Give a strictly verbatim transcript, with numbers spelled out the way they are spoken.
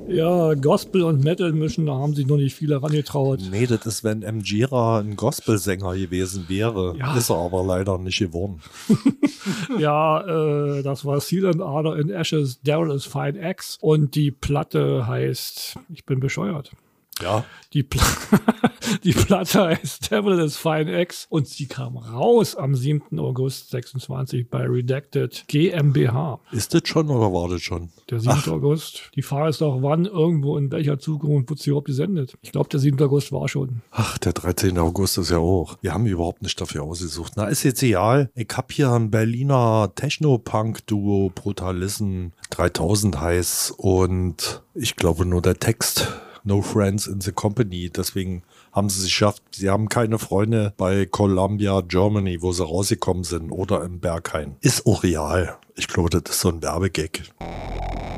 Ja, Gospel und Metal mischen, da haben sich noch nicht viele herangetraut. Nee, das ist, wenn M. Gira ein Gospelsänger gewesen wäre. Ja. Ist er aber leider nicht geworden. Ja, äh, das war Seal and Ardor in Ashes, Daryl is Fine X und die Platte heißt, ich bin bescheuert. Ja. Die, Pla die Platte heißt Devil is Fine X und sie kam raus am siebten August sechsundzwanzig bei Redacted GmbH. Ist das schon oder war das schon? Der siebte August. Die Frage ist doch, wann, irgendwo, in welcher Zukunft wird sie überhaupt gesendet? Ich glaube, der siebte August war schon. Ach, der dreizehnte August ist ja auch. Wir haben überhaupt nicht dafür ausgesucht. Na, ist jetzt egal. Ich hab hier ein Berliner Techno-Punk-Duo, Brutalism dreitausend heiß und ich glaube nur der Text No Friends in the Company. Deswegen haben sie es geschafft. Sie haben keine Freunde bei Columbia, Germany, wo sie rausgekommen sind oder im Berghain. Ist auch real. Ich glaube, das ist so ein Werbegag.